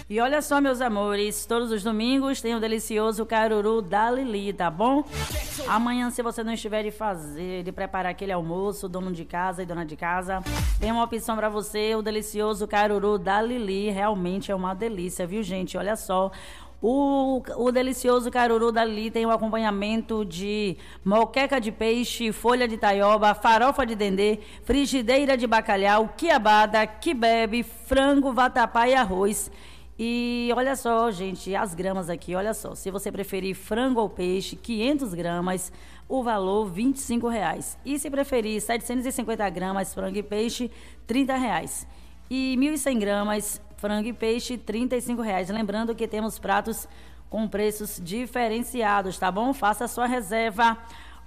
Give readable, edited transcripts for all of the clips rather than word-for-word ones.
E olha só, meus amores, todos os domingos tem o delicioso caruru da Lili, tá bom? Amanhã, se você não estiver de preparar aquele almoço, dono de casa e dona de casa, tem uma opção pra você, o delicioso caruru da Lili. Realmente é uma delícia, viu, gente? Olha só. O delicioso caruru da Lili tem um acompanhamento de moqueca de peixe, folha de taioba, farofa de dendê, frigideira de bacalhau, quiabada, quibebe, frango, vatapá e arroz. E olha só, gente, as gramas aqui, olha só. Se você preferir frango ou peixe, 500 gramas, o valor R$25. E se preferir 750 gramas, frango e peixe, R$30. E 1.100 gramas, frango e peixe, R$35. Lembrando que temos pratos com preços diferenciados, tá bom? Faça a sua reserva.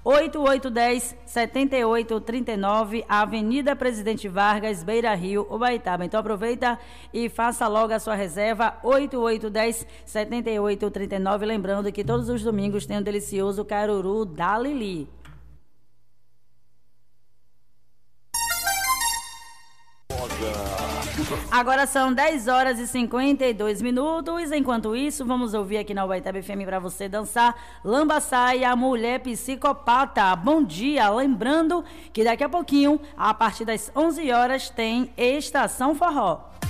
8810-7839, Avenida Presidente Vargas, Beira Rio, Ubaitaba. Então aproveita e faça logo a sua reserva, 8810-7839. Lembrando que todos os domingos tem um delicioso caruru da Lili. Agora são 10 horas e 52 minutos. Enquanto isso, vamos ouvir aqui na Ubaitaba FM para você dançar Lambaçaia, Mulher Psicopata. Bom dia! Lembrando que daqui a pouquinho, a partir das 11 horas, tem Estação Forró.